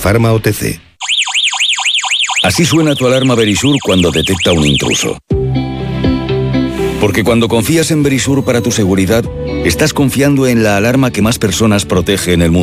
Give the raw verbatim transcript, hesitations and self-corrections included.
Pharma O T C. Así suena tu alarma Verisur cuando detecta un intruso. Porque cuando confías en Verisur para tu seguridad, estás confiando en la alarma que más personas protege en el mundo.